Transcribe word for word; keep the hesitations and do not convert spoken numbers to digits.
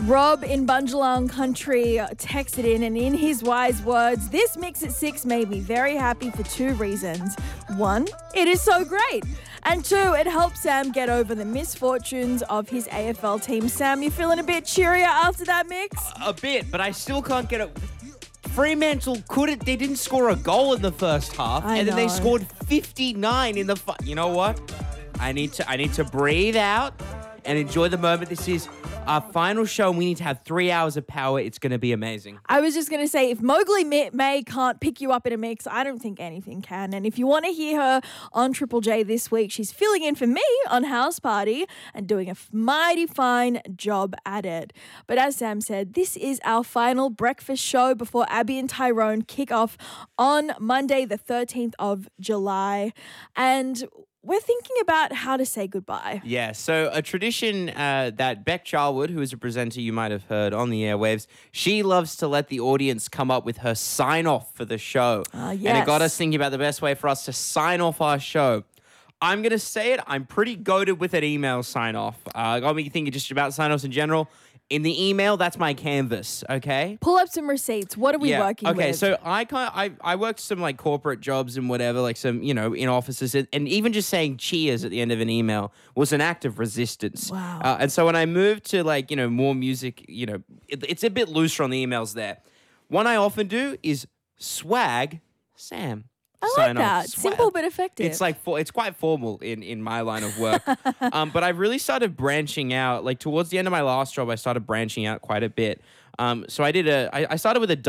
Rob in Bunjalung Country texted in, and in his wise words, this mix at six made me very happy for two reasons. One, it is so great. And two, it helps Sam get over the misfortunes of his A F L team. Sam, you feeling a bit cheerier after that mix? A bit, but I still can't get it. Fremantle couldn't, they didn't score a goal in the first half, I and then they know. scored fifty-nine in the, fu- you know what? I need to, I need to breathe out and enjoy the moment. This is our final show, and we need to have three hours of power. It's going to be amazing. I was just going to say, if Mowgli May, May can't pick you up in a mix, I don't think anything can. And if you want to hear her on Triple J this week, she's filling in for me on House Party and doing a mighty fine job at it. But as Sam said, this is our final breakfast show before Abby and Tyrone kick off on Monday, the thirteenth of July. And we're thinking about how to say goodbye. Yeah, so a tradition uh, that Beck Charwood, who is a presenter you might have heard on the airwaves, she loves to let the audience come up with her sign-off for the show. Ah, And yes. it got us thinking about the best way for us to sign off our show. I'm going to say it, I'm pretty goated with an email sign-off. Uh, got me thinking just about sign-offs in general. In the email, that's my canvas, okay? Pull up some receipts. What are we working okay, with? so I kind I I worked some like corporate jobs and whatever, like some, you know, in offices, and, and even just saying cheers at the end of an email was an act of resistance. Wow. Uh, and so when I moved to like, you know, more music, you know, it, it's a bit looser on the emails there. One I often do is swag Sam. I like Sign off. that. Swag. Simple but effective. It's like for, it's quite formal in, in my line of work. um, but I really started branching out. Like towards the end of my last job, I started branching out quite a bit. Um, so I did a. I, I started with a